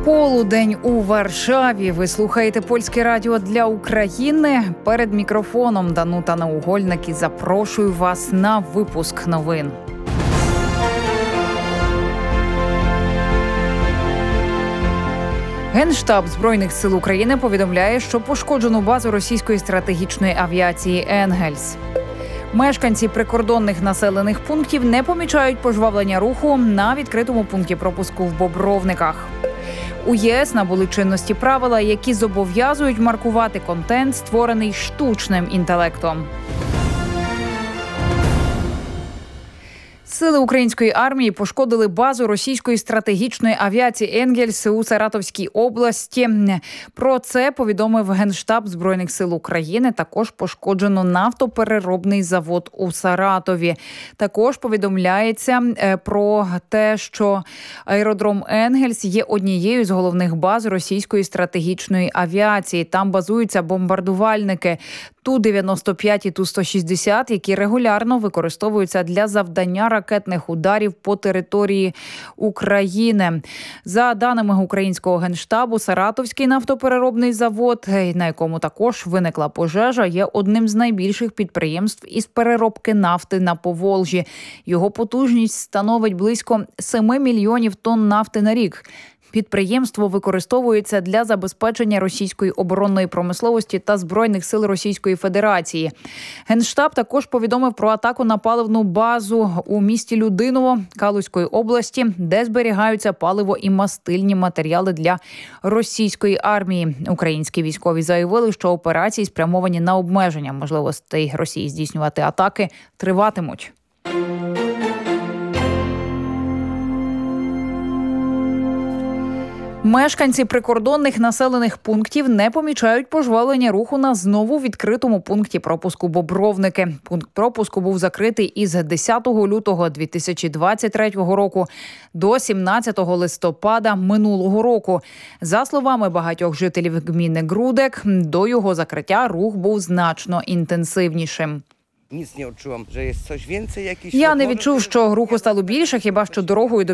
Полудень у Варшаві. Ви слухаєте Польське радіо для України. Перед мікрофоном Данута Наугольник і запрошую вас на випуск новин. Генштаб Збройних сил України повідомляє, що пошкоджену базу російської стратегічної авіації «Енгельс». Мешканці прикордонних населених пунктів не помічають пожвавлення руху на відкритому пункті пропуску в Бобровниках. У ЄС набули чинності правила, які зобов'язують маркувати контент, створений штучним інтелектом. Сили української армії пошкодили базу російської стратегічної авіації «Енгельс» у Саратовській області. Про це повідомив Генштаб Збройних сил України. Також пошкоджено нафтопереробний завод у Саратові. Також повідомляється про те, що аеродром «Енгельс» є однією з головних баз російської стратегічної авіації. Там базуються бомбардувальники Ту-95 і Ту-160, які регулярно використовуються для завдання ракетних ударів по території України. За даними українського Генштабу, Саратовський нафтопереробний завод, на якому також виникла пожежа, є одним з найбільших підприємств із переробки нафти на Поволжі. Його потужність становить близько 7 мільйонів тонн нафти на рік. Підприємство використовується для забезпечення російської оборонної промисловості та Збройних сил Російської Федерації. Генштаб також повідомив про атаку на паливну базу у місті Людиново Калузької області, де зберігаються паливо і мастильні матеріали для російської армії. Українські військові заявили, що операції, спрямовані на обмеження можливостей Росії здійснювати атаки, триватимуть. Мешканці прикордонних населених пунктів не помічають пожвавлення руху на знову відкритому пункті пропуску Бобровники. Пункт пропуску був закритий із 10 лютого 2023 року до 17 листопада минулого року. За словами багатьох жителів гміни Грудек, до його закриття рух був значно інтенсивнішим. Я не відчув, що руху стало більше, хіба що дорогою до